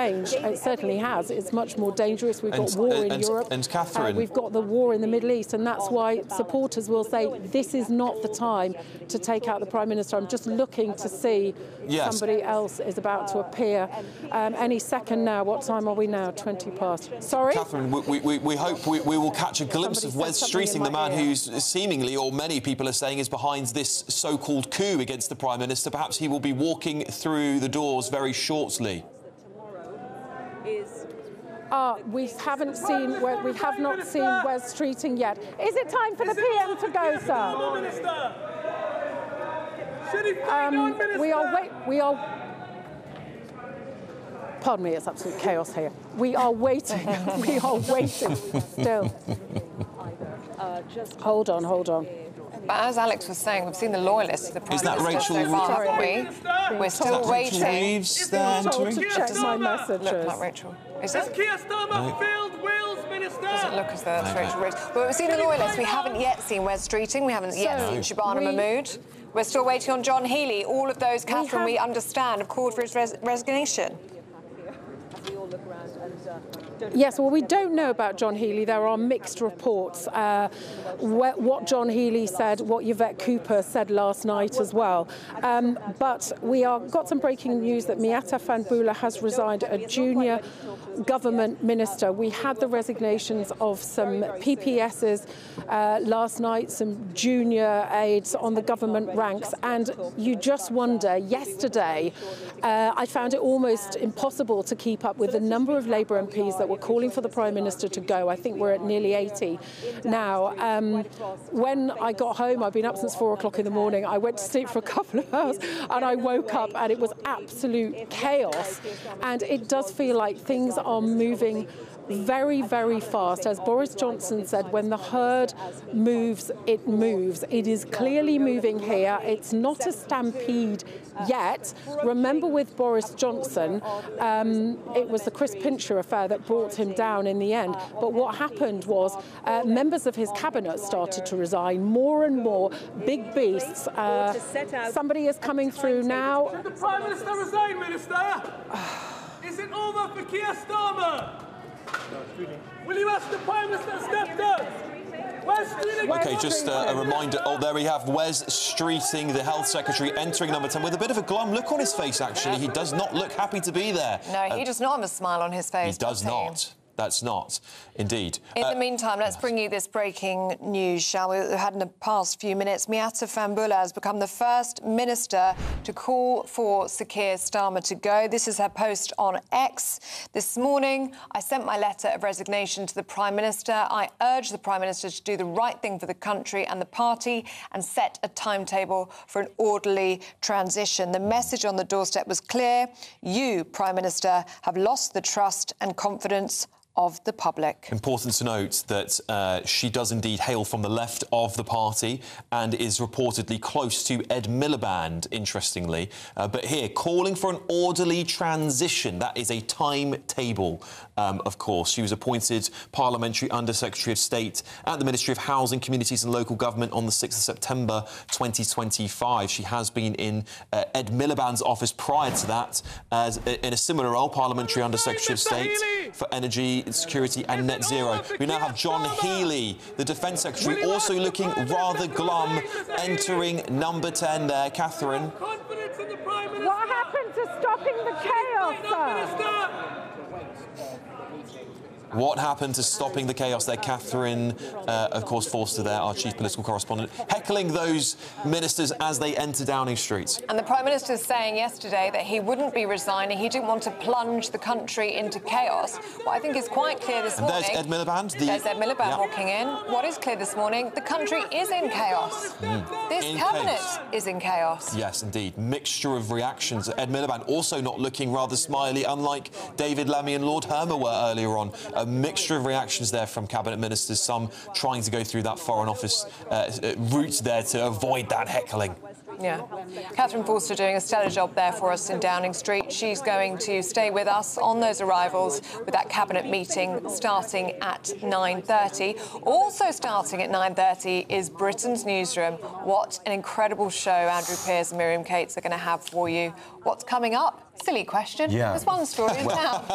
changed. It certainly has. It's much more dangerous. We've got war in Europe. And Catherine... we've got the war in the Middle East, and that's why supporters will say this is not the time to take out the Prime Minister. I'm just looking to see somebody else is about to appear any second now. What time are we now? 20 past. Sorry? Catherine, we hope we will catch a glimpse of Wes Streeting, the man who's seemingly, or many people are saying, is behind this so-called coup against the Prime Minister. Perhaps he will be walking through the doors very shortly. We have not seen Wes Streeting yet. Is it time for the PM to go, sir? Pardon me, it's absolute chaos here. We are waiting. We are waiting still. Hold on. But as Alex was saying, we've seen the loyalists of the Prime Minister so far, haven't we? We're still waiting. Reeves told to check my messages. Look like Rachel. Is it? Keir Starmer failed Wales Minister. Doesn't look as though that's Rachel Reeves. But we've seen the loyalists. We haven't yet seen Wes Streeting. We haven't yet seen Shabana Mahmood. We're still waiting on John Healey. All of those, Catherine, we understand, have called for his resignation. Yes, well, we don't know about John Healey. There are mixed reports. What John Healey said, what Yvette Cooper said last night as well. But we got some breaking news that Miatta Fahnbulleh has resigned, a junior government minister. We had the resignations of some PPSs last night, some junior aides on the government ranks, and you just wonder. Yesterday, I found it almost impossible to keep up with the number of Labour MPs that were calling for the Prime Minister to go. I think we're at nearly 80 now. When I got home, I've been up since 4 o'clock in the morning. I went to sleep for a couple of hours and I woke up and it was absolute chaos. And it does feel like things are moving very, very fast. As Boris Johnson said, when the herd moves, it moves. It is clearly moving here. It's not a stampede yet. Remember, with Boris Johnson, it was the Chris Pincher affair that brought him down in the end. But what happened was members of his cabinet started to resign. More and more big beasts. Somebody is coming through now. Should the Prime Minister resign, Minister? Is it over for Keir Starmer? Will you ask the Prime Minister to step down? OK, just a reminder. Oh, there we have Wes Streeting, the Health Secretary, entering number 10 with a bit of a glum look on his face, actually. He does not look happy to be there. No, he does not have a smile on his face. He does not. That's not, indeed. In the meantime, let's bring you this breaking news, shall we? We've had in the past few minutes. Miatta Fahnbulleh has become the first minister to call for Sir Keir Starmer to go. This is her post on X. This morning, I sent my letter of resignation to the Prime Minister. I urge the Prime Minister to do the right thing for the country and the party and set a timetable for an orderly transition. The message on the doorstep was clear. You, Prime Minister, have lost the trust and confidence of the public. Important to note that she does indeed hail from the left of the party and is reportedly close to Ed Miliband, interestingly. But here, calling for an orderly transition. That is a timetable, of course. She was appointed Parliamentary Under-Secretary of State at the Ministry of Housing, Communities and Local Government on the 6th of September 2025. She has been in Ed Miliband's office prior to that as in a similar role, Parliamentary Under-Secretary of State for Energy, Security and Net Zero. We now have John Healey, the Defence Secretary, also looking rather glum, entering number 10 there. Catherine. What happened to stopping the chaos, sir? What happened to stopping the chaos there? Catherine, of course, Forster there, our chief political correspondent, heckling those ministers as they enter Downing Street. And the Prime Minister saying yesterday that he wouldn't be resigning. He didn't want to plunge the country into chaos. What I think is quite clear this morning... There's Ed Miliband. There's Ed Miliband walking in. What is clear this morning? The country is in chaos. This cabinet is in chaos. Yes, indeed. Mixture of reactions. Ed Miliband also not looking rather smiley, unlike David Lammy and Lord Hermer were earlier on. A mixture of reactions there from cabinet ministers, some trying to go through that Foreign Office route there to avoid that heckling. Yeah. Catherine Forster doing a stellar job there for us in Downing Street. She's going to stay with us on those arrivals with that cabinet meeting starting at 9:30. Also starting at 9:30 is Britain's Newsroom. What an incredible show Andrew Pearce and Miriam Cates are going to have for you. What's coming up? Silly question. Yeah. There's one story now.